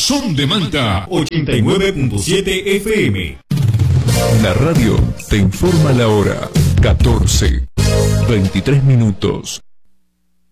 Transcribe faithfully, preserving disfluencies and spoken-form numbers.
Son de Manta ochenta y nueve punto siete F M. La radio te informa la hora. catorce, veintitrés minutos.